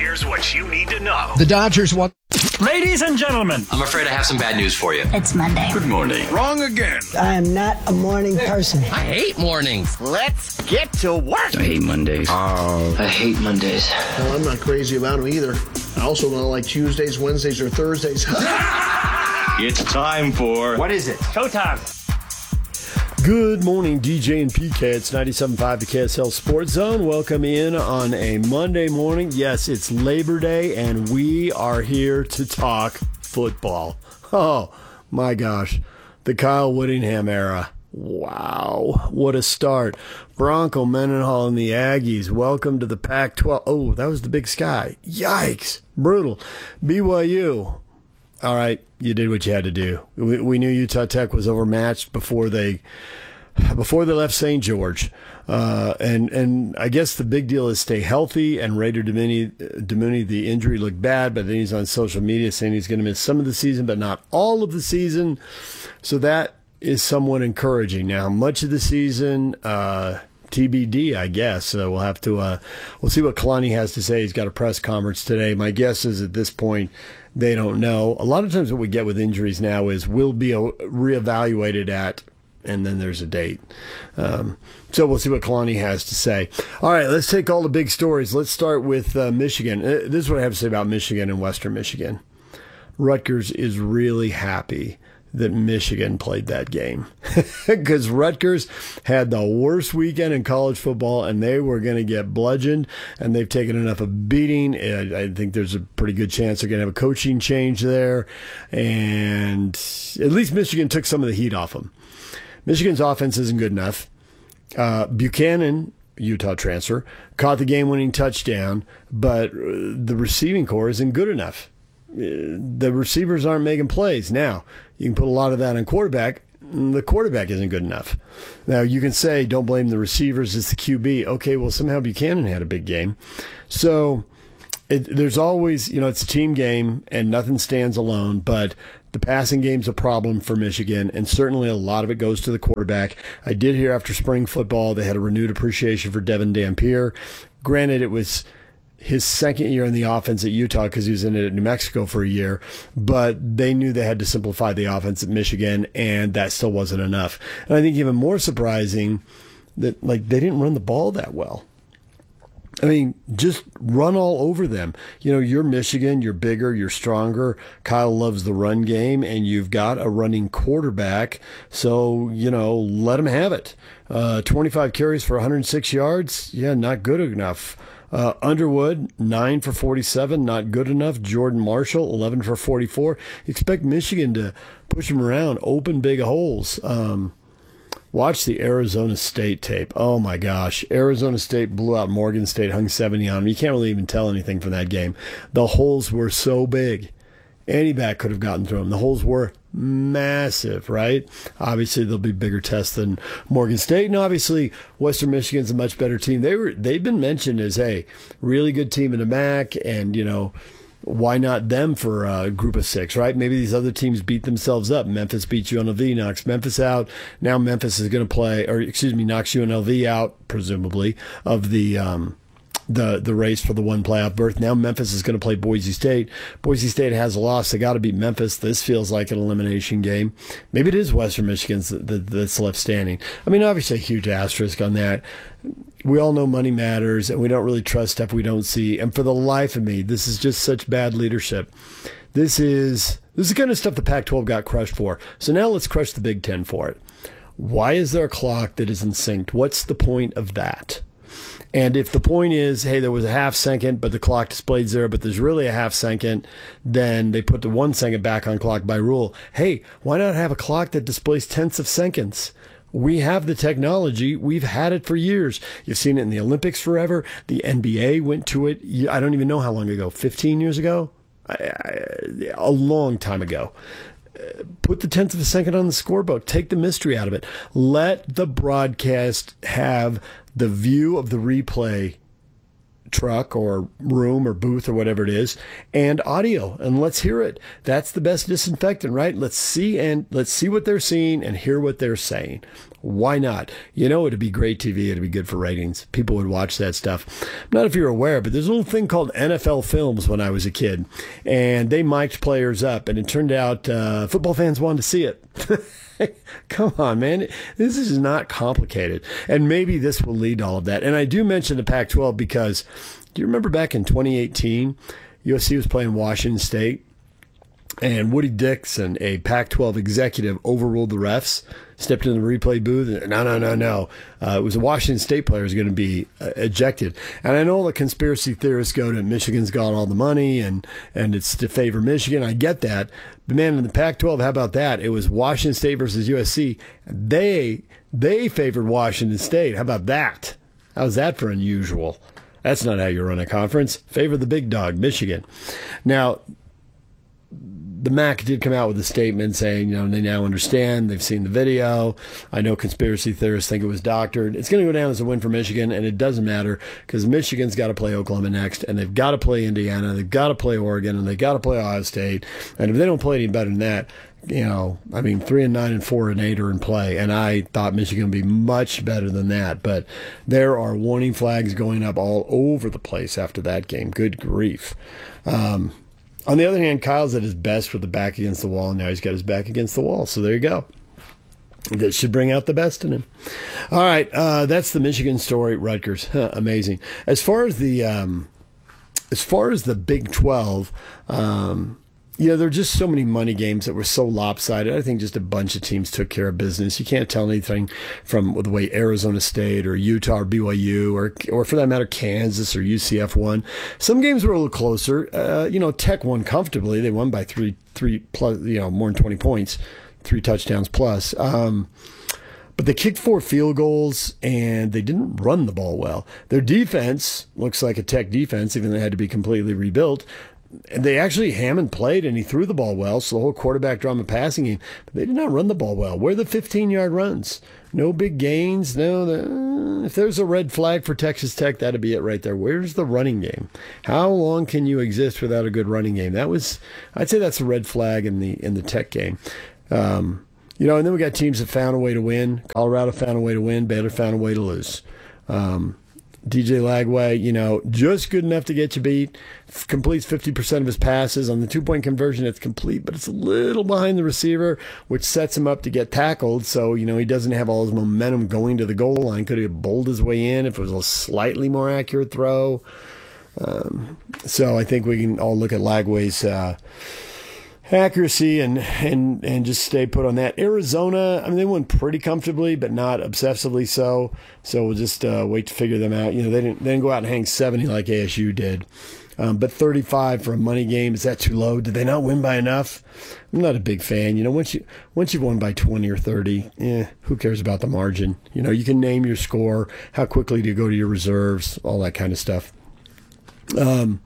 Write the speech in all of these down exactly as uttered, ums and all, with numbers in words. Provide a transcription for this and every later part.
Here's what you need to know. The Dodgers won. Ladies and gentlemen, I'm afraid I have some bad news for you. It's Monday. Good morning. Wrong again. I am not a morning person. I hate mornings. Let's get to work. I hate Mondays. Oh. I hate Mondays. Well, I'm not crazy about them either. I also don't like Tuesdays, Wednesdays, or Thursdays. It's time for... what is it? Showtime. Good morning, D J and P K. It's ninety-seven point five, the K S L Sports Zone. Welcome in on a Monday morning. Yes, it's Labor Day, and we are here to talk football. Oh, my gosh. The Kyle Whittingham era. Wow, what a start. Bronco Mendenhall and the Aggies. Welcome to the Pac twelve. Oh, that was the Big Sky. Yikes. Brutal. B Y U. All right, you did what you had to do. We, we knew Utah Tech was overmatched before they before they left Saint George. Uh, and, and I guess the big deal is stay healthy. And Raider Damuni, Damuni, the injury looked bad, but then he's on social media saying he's going to miss some of the season, but not all of the season. So that is somewhat encouraging. Now, much of the season, uh, T B D, I guess. Uh, we'll have to uh, we'll see what Kalani has to say. He's got a press conference today. My guess is at this point they don't know. A lot of times what we get with injuries now is we'll be reevaluated at, and then there's a date. Um, so we'll see what Kalani has to say. All right, let's take all the big stories. Let's start with uh, Michigan. Uh, this is what I have to say about Michigan and Western Michigan. Rutgers is really happy that Michigan played that game because Rutgers had the worst weekend in college football and they were going to get bludgeoned, and they've taken enough of beating. I think there's a pretty good chance they're going to have a coaching change there, and at least Michigan took some of the heat off them. Michigan's offense isn't good enough. Uh, Buchanan, Utah transfer, caught the game-winning touchdown, but the receiving core isn't good enough. The receivers aren't making plays. Now, you can put a lot of that on quarterback. The quarterback isn't good enough. Now, you can say, don't blame the receivers, it's the Q B. Okay, well, somehow Buchanan had a big game. So it, there's always, you know, it's a team game and nothing stands alone, but the passing game's a problem for Michigan, and certainly a lot of it goes to the quarterback. I did hear after spring football they had a renewed appreciation for Devin Dampier. Granted, it was his second year in the offense at Utah because he was in it at New Mexico for a year, but they knew they had to simplify the offense at Michigan, and that still wasn't enough. And I think even more surprising that like they didn't run the ball that well. I mean, just run all over them. You know, you're Michigan, you're bigger, you're stronger. Kyle loves the run game, and you've got a running quarterback. So, you know, let him have it. Uh, twenty-five carries for one hundred six yards. Yeah, not good enough. Uh, Underwood, nine for forty-seven, not good enough. Jordan Marshall, eleven for forty-four. Expect Michigan to push them around, open big holes. Um, watch the Arizona State tape. Oh, my gosh. Arizona State blew out Morgan State, hung seventy on them. You can't really even tell anything from that game. The holes were so big. Any back could have gotten through them. The holes were massive, right? Obviously, there'll be bigger tests than Morgan State, and obviously, Western Michigan's a much better team. They were they've been mentioned as a really good team in the M A C, and you know, why not them for a group of six, right? Maybe these other teams beat themselves up. Memphis beats U N L V, knocks Memphis out. Now Memphis is going to play, or excuse me, knocks U N L V out, presumably, of the um, the the race for the one playoff berth. Now Memphis is going to play Boise State. Boise State has a loss. They got to beat Memphis. This feels like an elimination game. Maybe it is Western Michigan's that, that, that's left standing. I mean, obviously a huge asterisk on that. We all know money matters, and we don't really trust stuff we don't see. And for the life of me, this is just such bad leadership. This is this is the kind of stuff the Pac twelve got crushed for. So now let's crush the Big Ten for it. Why is there a clock that isn't synced? What's the point of that? And if the point is, hey, there was a half second, but the clock displayed zero, but there's really a half second, then they put the one second back on clock by rule. Hey, why not have a clock that displays tenths of seconds? We have the technology. We've had it for years. You've seen it in the Olympics forever. The N B A went to it. I don't even know how long ago, fifteen years ago? I, I, a long time ago. Put the tenth of a second on the scorebook. Take the mystery out of it. Let the broadcast have the view of the replay truck or room or booth or whatever it is, and audio, and let's hear it. That's the best disinfectant, right? Let's see and let's see what they're seeing and hear what they're saying. Why not? You know, it'd be great T V. It'd be good for ratings. People would watch that stuff. Not if you're aware, but there's a little thing called N F L Films when I was a kid, and they mic'd players up, and it turned out uh, football fans wanted to see it. Come on, man. This is not complicated. And maybe this will lead to all of that. And I do mention the Pac twelve because, do you remember back in twenty eighteen, U S C was playing Washington State, and Woody Dixon, a Pac twelve executive, overruled the refs, stepped in the replay booth, and no, no, no, no. Uh, it was a Washington State player who's going to be uh, ejected. And I know the conspiracy theorists go to Michigan's got all the money, and, and it's to favor Michigan. I get that. But, man, in the Pac twelve, how about that? It was Washington State versus U S C. They, they favored Washington State. How about that? How's that for unusual? That's not how you run a conference. Favor the big dog, Michigan. Now, the M A C did come out with a statement saying, you know, they now understand, they've seen the video. I know conspiracy theorists think it was doctored. It's going to go down as a win for Michigan, and it doesn't matter because Michigan's got to play Oklahoma next, and they've got to play Indiana, they've got to play Oregon, and they've got to play Ohio State. And if they don't play any better than that, you know, I mean, three and nine and four and eight are in play, and I thought Michigan would be much better than that. But there are warning flags going up all over the place after that game. Good grief. Um, On the other hand, Kyle's at his best with the back against the wall, and now he's got his back against the wall. So there you go. That should bring out the best in him. All right, uh, that's the Michigan story. Rutgers, huh, amazing. As far as the um, as far as the Big twelve, um, you know, there are just so many money games that were so lopsided. I think just a bunch of teams took care of business. You can't tell anything from the way Arizona State or Utah or B Y U or, or for that matter, Kansas or U C F won. Some games were a little closer. Uh, you know, Tech won comfortably. They won by three, three plus, you know, more than twenty points, three touchdowns plus. Um, But they kicked four field goals, and they didn't run the ball well. Their defense looks like a Tech defense, even though they had to be completely rebuilt. And they actually, Hammond played, and he threw the ball well, so the whole quarterback drama passing game. But they did not run the ball well. Where are the fifteen-yard runs? No big gains. No, the, if there's a red flag for Texas Tech, that'd be it right there. Where's the running game? How long can you exist without a good running game? That was, I'd say that's a red flag in the in the Tech game. Um, you know, and then we got teams that found a way to win. Colorado found a way to win. Baylor found a way to lose. Um, D J Lagway, you know, just good enough to get you beat. Completes fifty percent of his passes. On the two-point conversion, it's complete, but it's a little behind the receiver, which sets him up to get tackled. So, you know, he doesn't have all his momentum going to the goal line. Could he have bowled his way in if it was a slightly more accurate throw? Um, so I think we can all look at Lagway's uh, accuracy and, and and just stay put on that. Arizona, I mean, they won pretty comfortably, but not obsessively so. So we'll just uh, wait to figure them out. You know, they didn't they didn't go out and hang seventy like A S U did. Um, but thirty-five for a money game, is that too low? Did they not win by enough? I'm not a big fan. You know, once you once you've won by twenty or thirty, eh, who cares about the margin? You know, you can name your score, how quickly do you go to your reserves, all that kind of stuff. Um.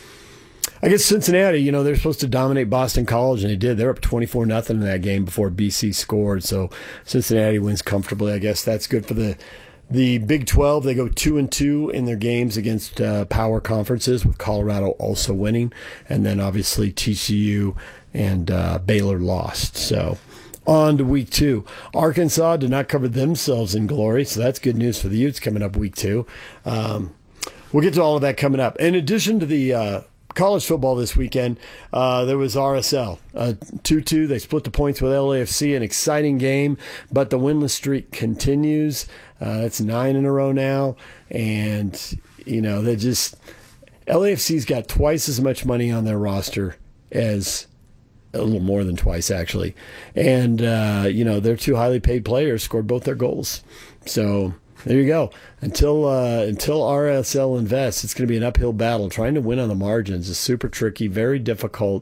I guess Cincinnati, you know, they're supposed to dominate Boston College, and they did. They're up twenty-four nothing in that game before B C scored. So Cincinnati wins comfortably. I guess that's good for the the Big twelve. They go two and two in their games against uh, power conferences, with Colorado also winning, and then obviously T C U and uh, Baylor lost. So on to week two. Arkansas did not cover themselves in glory, so that's good news for the Utes coming up week two. Um, we'll get to all of that coming up. In addition to the uh, college football this weekend, uh, there was R S L. Uh, two two, they split the points with L A F C, an exciting game, but the winless streak continues. Uh, it's nine in a row now, and, you know, they just, L A F C's got twice as much money on their roster as, a little more than twice, actually. And, uh, you know, their two highly paid players scored both their goals. So there you go. Until uh, until R S L invests, it's going to be an uphill battle. Trying to win on the margins is super tricky, very difficult.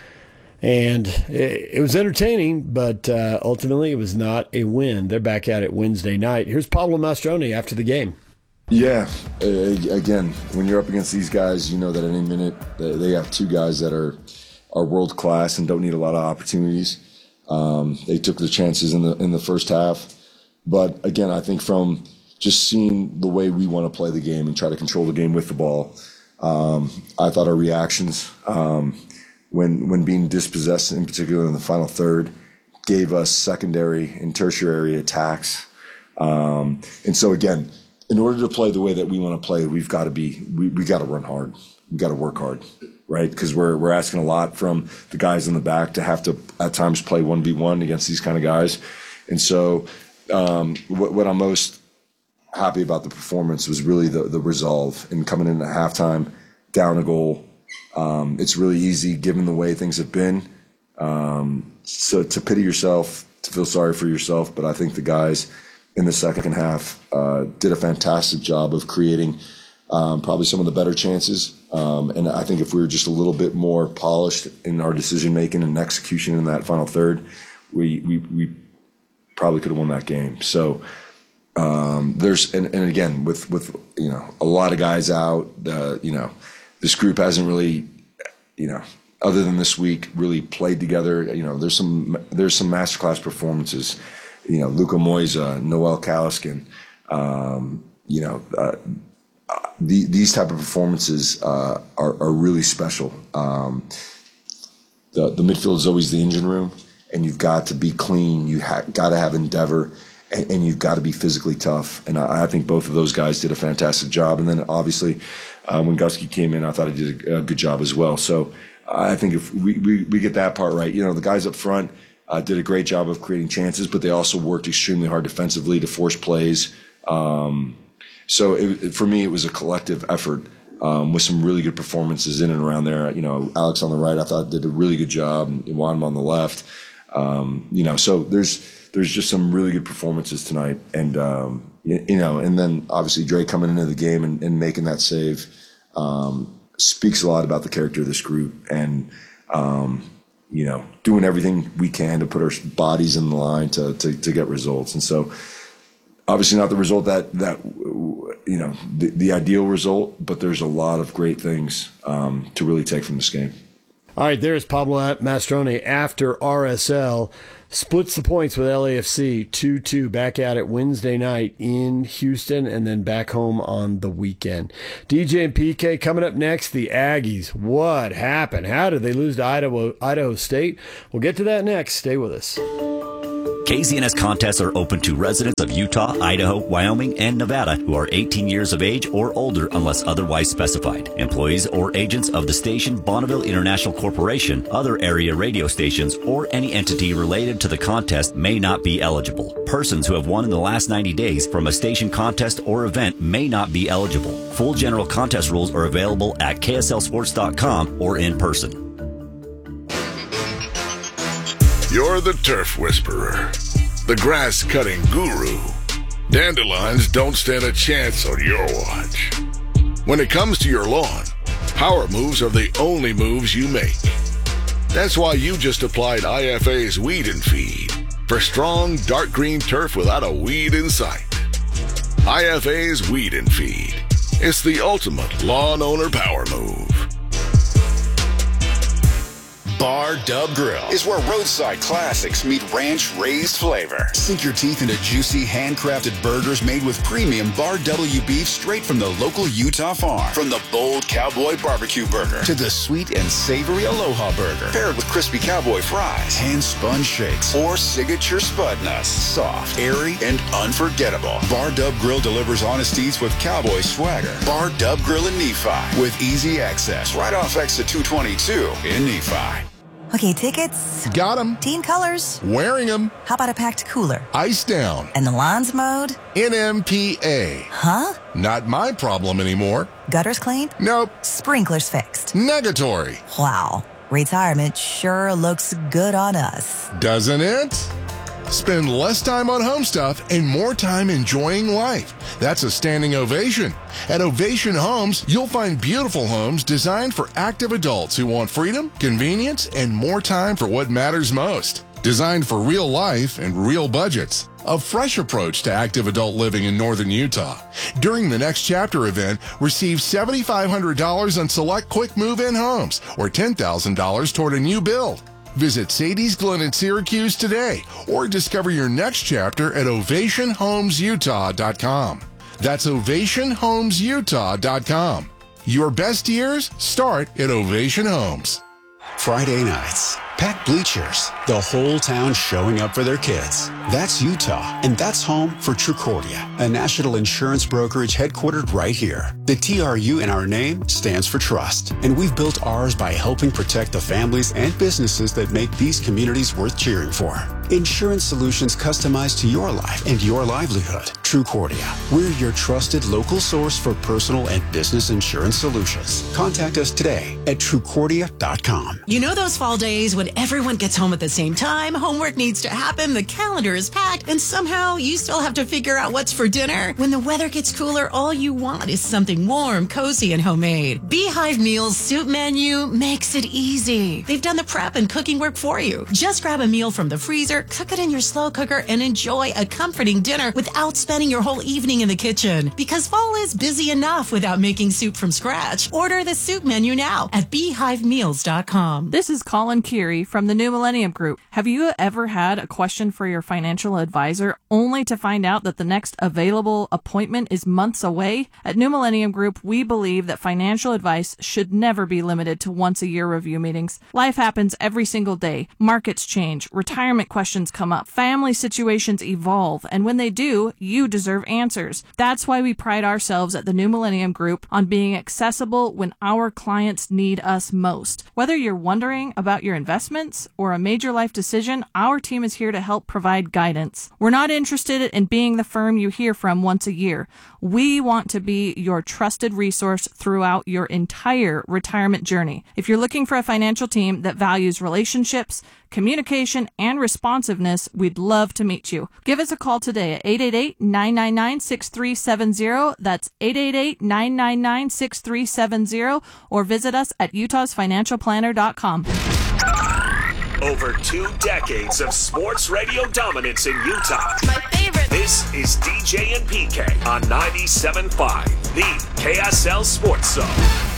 And it, it was entertaining, but uh, ultimately it was not a win. They're back at it Wednesday night. Here's Pablo Mastroni after the game. Yeah, uh, again, when you're up against these guys, you know that any minute they, they have two guys that are are world class and don't need a lot of opportunities. Um, they took their chances in the in the first half, but again, I think from just seeing the way we want to play the game and try to control the game with the ball. Um, I thought our reactions um, when when being dispossessed, in particular in the final third, gave us secondary and tertiary attacks. Um, and so again, in order to play the way that we want to play, we've got to be we we got to run hard. We got to work hard, right? Because we're we're asking a lot from the guys in the back to have to at times play one v one against these kind of guys. And so um, what, what I'm most happy about the performance was really the the resolve and coming in at halftime down a goal. Um, it's really easy given the way things have been. Um, so to pity yourself, to feel sorry for yourself, but I think the guys in the second half uh, did a fantastic job of creating um, probably some of the better chances. Um, and I think if we were just a little bit more polished in our decision making and execution in that final third, we we, we probably could have won that game. So um, there's and, and again with with you know a lot of guys out, uh, you know this group hasn't really you know. other than this week, really played together. You know, there's some there's some masterclass performances. You know, Luka Moisa, Noel Kalaskin. Um, you know, uh, the, these type of performances uh, are, are really special. Um, the the midfield is always the engine room, and you've got to be clean. You ha- got to have endeavor, and, and you've got to be physically tough. And I, I think both of those guys did a fantastic job. And then obviously, uh, when Gusky came in, I thought he did a, a good job as well. So. I think if we, we, we get that part right, you know, the guys up front uh, did a great job of creating chances, but they also worked extremely hard defensively to force plays. Um, so it, it, for me, it was a collective effort um, with some really good performances in and around there. You know, Alex on the right, I thought did a really good job, and Iwanma on the left. Um, you know, so there's there's just some really good performances tonight, and um, you, you know, and then obviously Dre coming into the game and, and making that save. Um, speaks a lot about the character of this group and, um, you know, doing everything we can to put our bodies in the line to, to, to get results. And so obviously not the result that, that you know, the, the ideal result, but there's a lot of great things um, to really take from this game. All right, there's Pablo Mastroeni after R S L. Splits the points with L A F C two two, back at it Wednesday night in Houston and then back home on the weekend. D J and P K coming up next, the Aggies. What happened? How did they lose to Idaho, Idaho State? We'll get to that next. Stay with us. K Z N S contests are open to residents of Utah, Idaho, Wyoming, and Nevada who are eighteen years of age or older unless otherwise specified. Employees or agents of the station Bonneville International Corporation, other area radio stations, or any entity related to the contest may not be eligible. Persons who have won in the last ninety days from a station contest or event may not be eligible. Full general contest rules are available at K S L sports dot com or in person. You're the turf whisperer, the grass-cutting guru. Dandelions don't stand a chance on your watch. When it comes to your lawn, power moves are the only moves you make. That's why you just applied I F A's Weed and Feed for strong, dark green turf without a weed in sight. I F A's Weed and Feed. It's the ultimate lawn owner power move. Bar Dub Grill is where roadside classics meet ranch-raised flavor. Sink your teeth into juicy, handcrafted burgers made with premium Bar W beef straight from the local Utah farm. From the bold cowboy barbecue burger to the sweet and savory Aloha burger, paired with crispy cowboy fries, hand-spun shakes, or signature spud nuts. Soft, airy, and unforgettable. Bar Dub Grill delivers honest eats with cowboy swagger. Bar Dub Grill in Nephi with easy access right off exit two twenty-two in Nephi. Okay, tickets. Got them. Team colors. Wearing them. How about a packed cooler? Ice down. And the lawns mowed? N M P A. Huh? Not my problem anymore. Gutters cleaned? Nope. Sprinklers fixed? Negatory. Wow. Retirement sure looks good on us. Doesn't it? Spend less time on home stuff and more time enjoying life. That's a standing ovation. At Ovation Homes, you'll find beautiful homes designed for active adults who want freedom, convenience, and more time for what matters most. Designed for real life and real budgets. A fresh approach to active adult living in northern Utah. During the Next Chapter event, receive seven thousand five hundred dollars on select quick move-in homes or ten thousand dollars toward a new build. Visit Sadie's Glen in Syracuse today or discover your next chapter at ovation homes utah dot com. That's ovation homes utah dot com. Your best years start at Ovation Homes. Friday nights, packed bleachers, the whole town showing up for their kids. That's Utah, and that's home for Trucordia, a national insurance brokerage headquartered right here. The T R U in our name stands for trust, and we've built ours by helping protect the families and businesses that make these communities worth cheering for. Insurance solutions customized to your life and your livelihood. Trucordia, we're your trusted local source for personal and business insurance solutions. Contact us today at trucordia dot com. You know those fall days when everyone gets home at the same time, homework needs to happen, the calendar is packed, and somehow you still have to figure out what's for dinner? When the weather gets cooler, all you want is something warm, cozy, and homemade. Beehive Meals Soup Menu makes it easy. They've done the prep and cooking work for you. Just grab a meal from the freezer, cook it in your slow cooker, and enjoy a comforting dinner without spending your whole evening in the kitchen. Because fall is busy enough without making soup from scratch. Order the soup menu now at beehive meals dot com. This is Colin Keary from the New Millennium Group. Have you ever had a question for your financial advisor only to find out that the next available appointment is months away? At New Millennium Group, we believe that financial advice should never be limited to once-a-year review meetings. Life happens every single day. Markets change, retirement questions come up, family situations evolve, and when they do, you deserve answers. That's why we pride ourselves at the New Millennium Group on being accessible when our clients need us most. Whether you're wondering about your investments or a major life decision, our team is here to help provide guidance. We're not interested in being the firm you hear from once a year. We want to be your trusted resource throughout your entire retirement journey. If you're looking for a financial team that values relationships, communication, and responsiveness, we'd love to meet you. Give us a call today at eight eight eight, nine nine nine, six three seven zero. That's eight eight eight, nine nine nine, six three seven zero, or visit us at utahs financial planner dot com. Over two decades of sports radio dominance in Utah. My favorite. This is D J and P K on ninety-seven point five, the K S L Sports Zone.